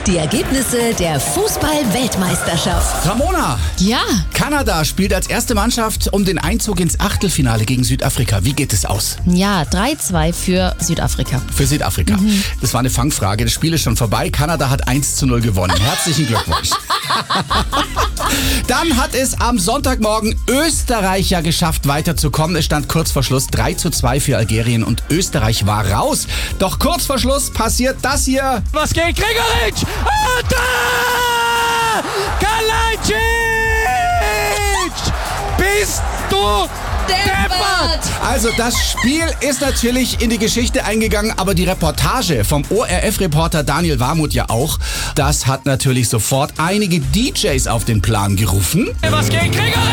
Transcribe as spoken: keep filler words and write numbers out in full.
Die Ergebnisse der Fußball-Weltmeisterschaft. Ramona, Ja, Kanada spielt als erste Mannschaft um den Einzug ins Achtelfinale gegen Südafrika. Wie geht es aus? ja, drei zwei für Südafrika. Für Südafrika. Mhm. Das war eine Fangfrage. Das Spiel ist schon vorbei. Kanada hat eins zu null gewonnen. Herzlichen Glückwunsch. Dann hat es am Sonntagmorgen Österreich ja geschafft, weiterzukommen. Es stand kurz vor Schluss drei zu zwei für Algerien und Österreich war raus. Doch kurz vor Schluss passiert das hier. Was geht? Gregoritsch! Und da! Kalajdzic! Bist du deppert! Also das Spiel ist natürlich in die Geschichte eingegangen, aber die Reportage vom O R F-Reporter Daniel Warmuth ja auch, das hat natürlich sofort einige D Js auf den Plan gerufen. Was geht? Gregoritsch!